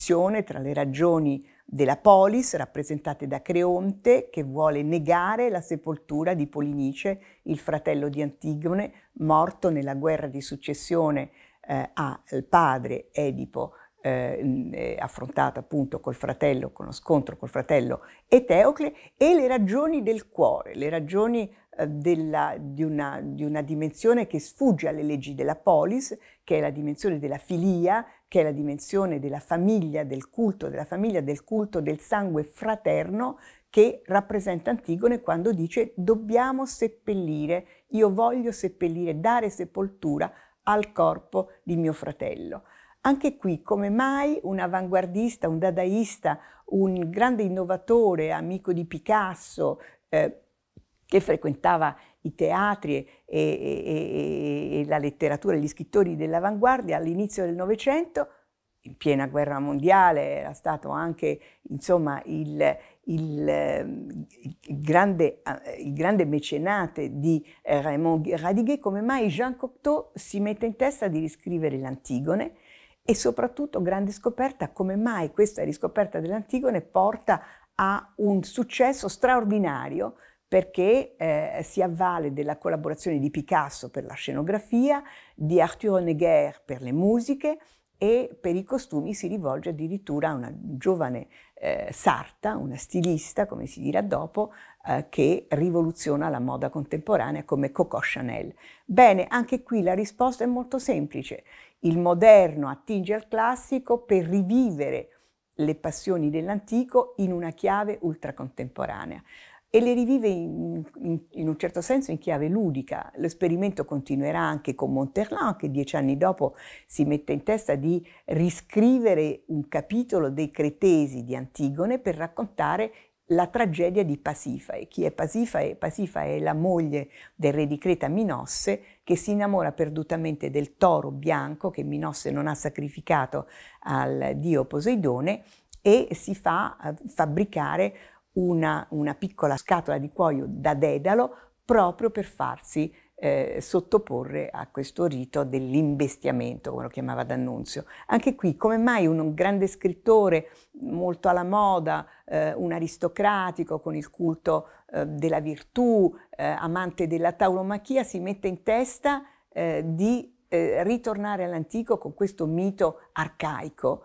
Tra le ragioni della polis, rappresentate da Creonte, che vuole negare la sepoltura di Polinice, il fratello di Antigone, morto nella guerra di successione al padre Edipo, affrontato appunto col fratello, con lo scontro col fratello Eteocle, e le ragioni del cuore, le ragioni di una dimensione che sfugge alle leggi della polis, che è la dimensione della filia, che è la dimensione della famiglia, del culto del sangue fraterno, che rappresenta Antigone quando dice: dobbiamo seppellire, io voglio seppellire, dare sepoltura al corpo di mio fratello. Anche qui, come mai un avanguardista, un dadaista, un grande innovatore, amico di Picasso, che frequentava i teatri e la letteratura, gli scrittori dell'avanguardia all'inizio del Novecento, in piena guerra mondiale, era stato anche, insomma, il grande mecenate di Raymond Radiguet. Come mai Jean Cocteau si mette in testa di riscrivere l'Antigone? E soprattutto, grande scoperta, come mai questa riscoperta dell'Antigone porta a un successo straordinario, perché si avvale della collaborazione di Picasso per la scenografia, di Arthur Honegger per le musiche, e per i costumi si rivolge addirittura a una giovane sarta, una stilista, come si dirà dopo, che rivoluziona la moda contemporanea come Coco Chanel. Bene, anche qui la risposta è molto semplice. Il moderno attinge al classico per rivivere le passioni dell'antico in una chiave ultracontemporanea. E le rivive in un certo senso in chiave ludica. L'esperimento continuerà anche con Monterland, che 10 anni dopo si mette in testa di riscrivere un capitolo dei Cretesi di Antigone per raccontare la tragedia di Pasifae. Chi è Pasifae? Pasifae è la moglie del re di Creta Minosse, che si innamora perdutamente del toro bianco che Minosse non ha sacrificato al dio Poseidone, e si fa fabbricare una piccola scatola di cuoio da dedalo proprio per farsi sottoporre a questo rito dell'imbestiamento, come lo chiamava D'Annunzio. Anche qui, come mai un grande scrittore, molto alla moda, un aristocratico con il culto della virtù, amante della tauromachia, si mette in testa di ritornare all'antico con questo mito arcaico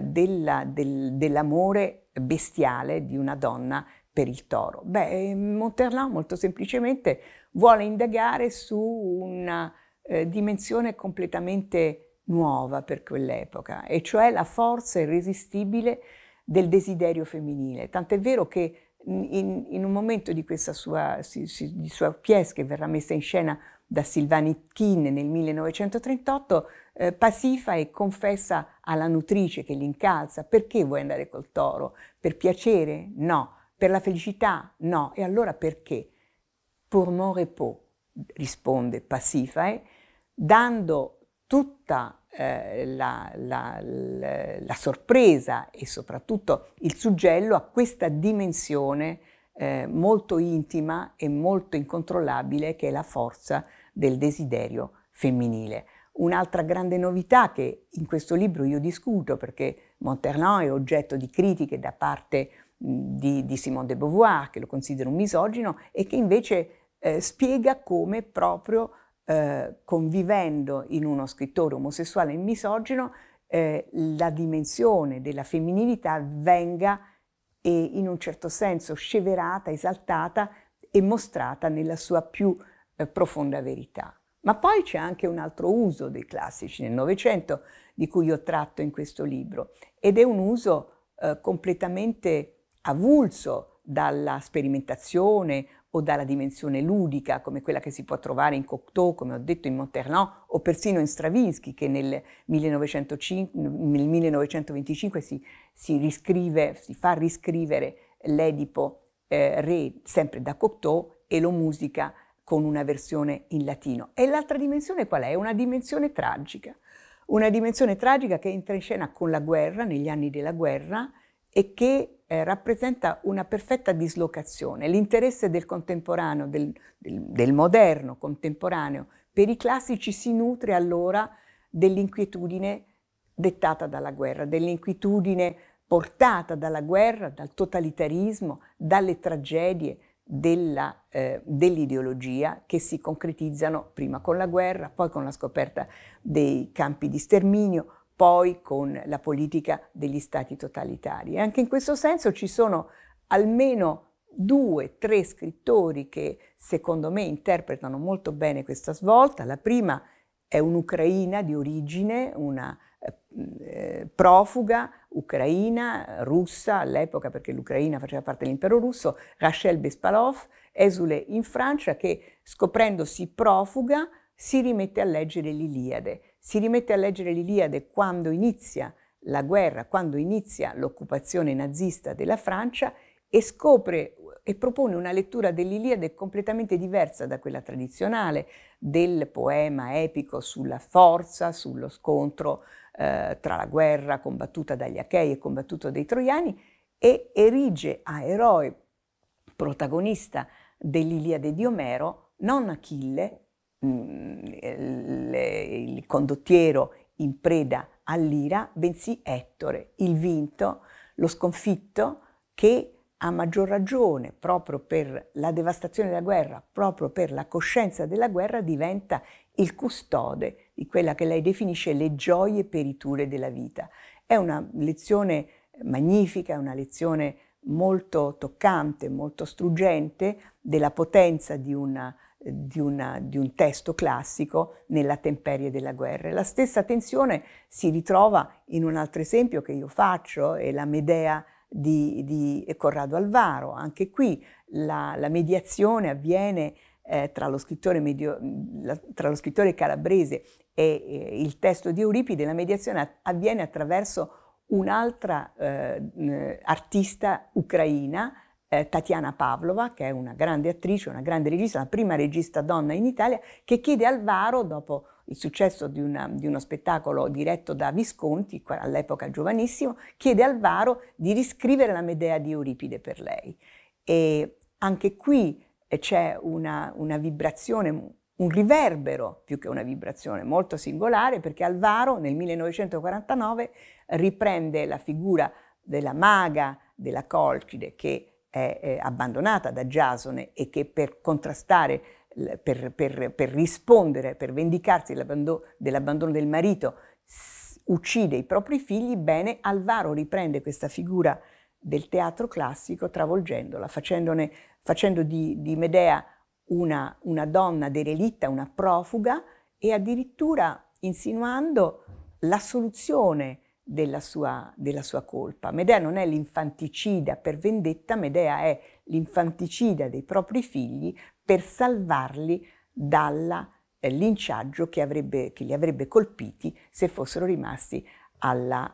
dell'amore bestiale di una donna per il toro? Beh, Monterland molto semplicemente vuole indagare su una dimensione completamente nuova per quell'epoca, e cioè la forza irresistibile del desiderio femminile. Tant'è vero che in un momento di questa sua pièce, che verrà messa in scena da Sylvanie Kin nel 1938, Pasifae confessa alla nutrice che l'incalza: perché vuoi andare col toro? Per piacere? No. Per la felicità? No. E allora perché? Pour mon repos, risponde Pasifae, dando tutta la sorpresa e soprattutto il suggello a questa dimensione molto intima e molto incontrollabile, che è la forza del desiderio femminile. Un'altra grande novità che in questo libro io discuto, perché Monterland è oggetto di critiche da parte di Simone de Beauvoir, che lo considera un misogino, e che invece spiega come proprio convivendo in uno scrittore omosessuale e misogino, la dimensione della femminilità venga in un certo senso sceverata, esaltata e mostrata nella sua più profonda verità. Ma poi c'è anche un altro uso dei classici nel Novecento di cui io tratto in questo libro, ed è un uso completamente avulso dalla sperimentazione o dalla dimensione ludica, come quella che si può trovare in Cocteau, come ho detto, in Monterland, o persino in Stravinsky, che nel 1925 si fa riscrivere l'Edipo re, sempre da Cocteau, e lo musica con una versione in latino. E l'altra dimensione qual è? Una dimensione tragica che entra in scena con la guerra, negli anni della guerra, e che rappresenta una perfetta dislocazione. L'interesse del contemporaneo, del moderno contemporaneo per i classici si nutre allora dell'inquietudine dettata dalla guerra, dell'inquietudine portata dalla guerra, dal totalitarismo, dalle tragedie dell'ideologia che si concretizzano prima con la guerra, poi con la scoperta dei campi di sterminio, poi con la politica degli stati totalitari. E anche in questo senso ci sono almeno 2-3 scrittori che secondo me interpretano molto bene questa svolta. La prima è un'ucraina di origine, una profuga ucraina, russa all'epoca, perché l'Ucraina faceva parte dell'impero russo, Rachel Bespalov, esule in Francia, che scoprendosi profuga si rimette a leggere l'Iliade. Si rimette a leggere l'Iliade quando inizia la guerra, quando inizia l'occupazione nazista della Francia, e scopre e propone una lettura dell'Iliade completamente diversa da quella tradizionale, del poema epico sulla forza, sullo scontro tra la guerra combattuta dagli Achei e combattuta dai Troiani, e erige a eroe protagonista dell'Iliade di Omero non Achille, il condottiero in preda all'ira, bensì Ettore, il vinto, lo sconfitto, che a maggior ragione, proprio per la devastazione della guerra, proprio per la coscienza della guerra, diventa il custode di quella che lei definisce le gioie periture della vita. È una lezione magnifica, è una lezione molto toccante, molto struggente della potenza di un testo classico nella temperie della guerra. La stessa tensione si ritrova in un altro esempio che io faccio, è la Medea di Corrado Alvaro. Anche qui la mediazione avviene tra lo scrittore calabrese e il testo di Euripide. La mediazione avviene attraverso un'altra artista ucraina, Tatiana Pavlova, che è una grande attrice, una grande regista, la prima regista donna in Italia, che chiede a Alvaro, dopo il successo di uno spettacolo diretto da Visconti, all'epoca giovanissimo, chiede a Alvaro di riscrivere la Medea di Euripide per lei. E anche qui c'è una vibrazione, un riverbero più che una vibrazione molto singolare, perché Alvaro nel 1949 riprende la figura della maga della Colchide, che è abbandonata da Giasone e che per contrastare, per rispondere, per vendicarsi dell'abbandono del marito, uccide i propri figli. Bene, Alvaro riprende questa figura del teatro classico, travolgendola, facendo di Medea una donna derelitta, una profuga, e addirittura insinuando la soluzione della sua colpa. Medea non è l'infanticida per vendetta, Medea è l'infanticida dei propri figli per salvarli dal linciaggio che li avrebbe colpiti se fossero rimasti alla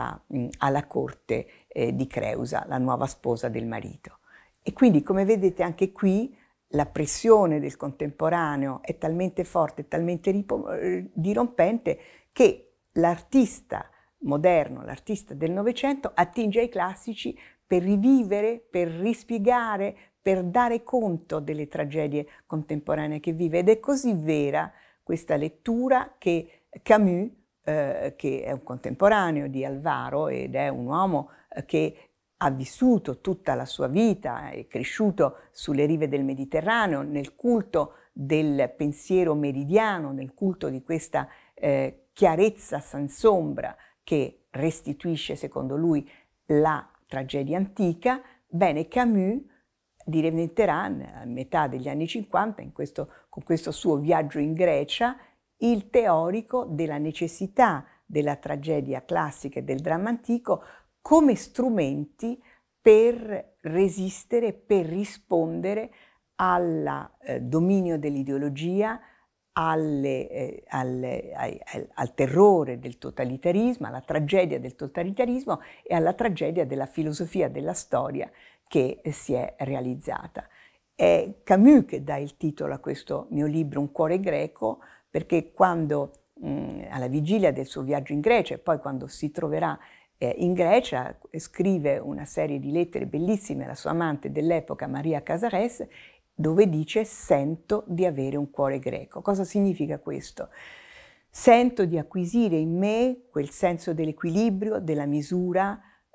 corte di Creusa, la nuova sposa del marito. E quindi, come vedete, anche qui la pressione del contemporaneo è talmente forte, talmente dirompente, che l'artista moderno, l'artista del Novecento, attinge ai classici per rivivere, per rispiegare, per dare conto delle tragedie contemporanee che vive. Ed è così vera questa lettura che Camus, che è un contemporaneo di Alvaro ed è un uomo che ha vissuto tutta la sua vita, è cresciuto sulle rive del Mediterraneo, nel culto del pensiero meridiano, nel culto di questa chiarezza sensombra che restituisce, secondo lui, la tragedia antica. Bene, Camus diventerà, a metà degli anni 50, con questo suo viaggio in Grecia, il teorico della necessità della tragedia classica e del dramma antico come strumenti per resistere, per rispondere al dominio dell'ideologia, al terrore del totalitarismo, alla tragedia del totalitarismo e alla tragedia della filosofia della storia che si è realizzata. È Camus che dà il titolo a questo mio libro, Un cuore greco, perché quando alla vigilia del suo viaggio in Grecia e poi quando si troverà in Grecia, scrive una serie di lettere bellissime alla sua amante dell'epoca, Maria Casares, dove dice: sento di avere un cuore greco. Cosa significa questo? Sento di acquisire in me quel senso dell'equilibrio, della misura,